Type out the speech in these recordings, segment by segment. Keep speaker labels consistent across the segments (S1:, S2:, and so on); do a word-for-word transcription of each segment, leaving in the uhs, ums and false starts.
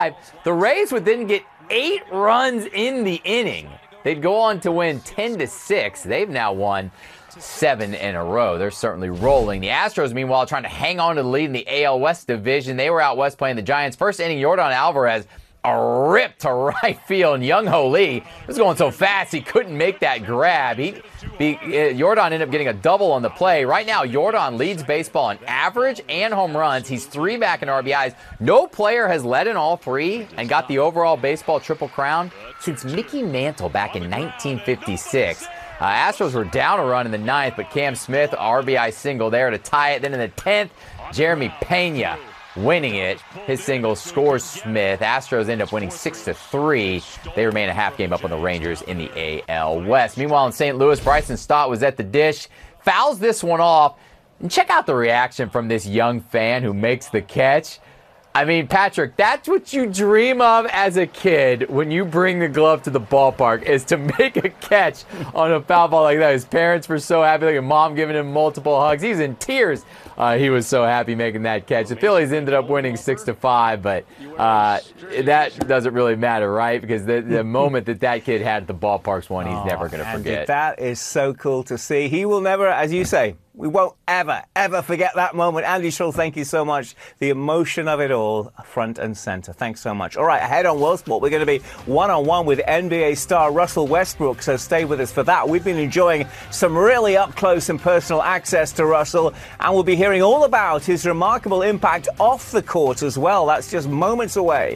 S1: The Rays would then get eight runs in the inning. They'd go on to win ten to six. They've now won seven in a row. They're certainly rolling. The Astros, meanwhile, trying to hang on to the lead in the A L West division. They were out west playing the Giants. First inning, Yordan Alvarez, a rip to right field. And Young-Ho Lee was going so fast he couldn't make that grab. He, he, uh, Yordan ended up getting a double on the play. Right now, Yordan leads baseball in average and home runs. He's three back in R B Is. No player has led in all three and got the overall baseball triple crown since Mickey Mantle back in nineteen fifty-six. Uh, Astros were down a run in the ninth, but Cam Smith, R B I single there to tie it. Then in the tenth, Jeremy Pena winning it. His single scores Smith. Astros end up winning six to three. They remain a half game up on the Rangers in the A L West. Meanwhile, in Saint Louis, Bryson Stott was at the dish. Fouls this one off. And check out the reaction from this young fan who makes the catch. I mean, Patrick, that's what you dream of as a kid when you bring the glove to the ballpark, is to make a catch on a foul ball like that. His parents were so happy. Like, a mom giving him multiple hugs. He's in tears. Uh, he was so happy making that catch. The Phillies ended up winning six to five, but uh, that doesn't really matter, right? Because the, the moment that that kid had at the ballpark's one, he's oh, never going to forget.
S2: That is so cool to see. He will never, as you say, we won't ever, ever forget that moment. Andy Schultz, thank you so much. The emotion of it all, front and center. Thanks so much. All right, ahead on World Sport, we're going to be one-on-one with N B A star Russell Westbrook, so stay with us for that. We've been enjoying some really up-close and personal access to Russell, and we'll be hearing all about his remarkable impact off the court as well. That's just moments away.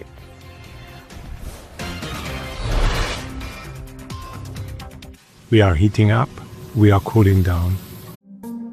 S3: We are heating up. We are cooling down.